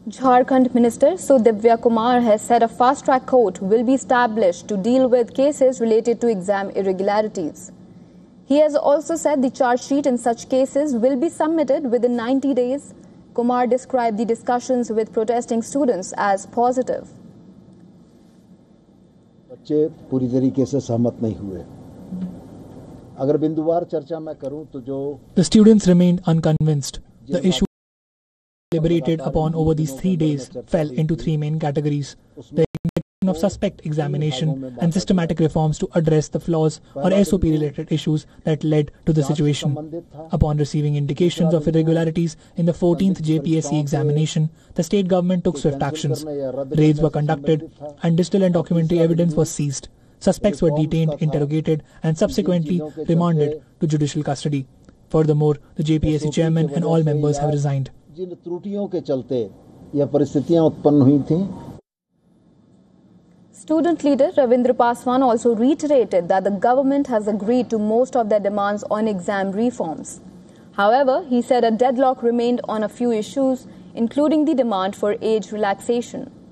Jharkhand Minister Sudivya Kumar has said a fast-track court will be established to deal with cases related to exam irregularities. He has also said the charge sheet in such cases will be submitted within 90 days. Kumar described the discussions with protesting students as positive. बच्चे पूरी तरीके से सहमत नहीं हुए. अगर बिंदुवार चर्चा मैं करूं तो जो The students remained unconvinced. The issue deliberated upon over these 3 days fell into 3 main categories: the implementation of suspect examination and systematic reforms to address the flaws or SOP related issues that led to the situation. Upon receiving indications of irregularities in the 14th JPSC examination, the state government took swift actions. Raids were conducted and digital and documentary evidence was seized. Suspects were detained, interrogated and subsequently remanded to judicial custody. Furthermore, the JPSC chairman and all members have resigned. जिन त्रुटियों के चलते यह परिस्थितियां उत्पन्न हुई थीं. Student leader Ravindra Paswan also reiterated that the government has agreed to most of their demands on exam reforms. However, he said a deadlock remained on a few issues, including the demand for age relaxation.